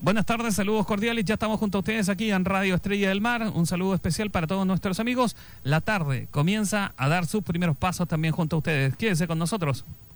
Buenas tardes, saludos cordiales. Ya estamos junto a ustedes aquí en Radio Estrella del Mar. Un saludo especial para todos nuestros amigos. La tarde comienza a dar sus primeros pasos también junto a ustedes. Quédense con nosotros.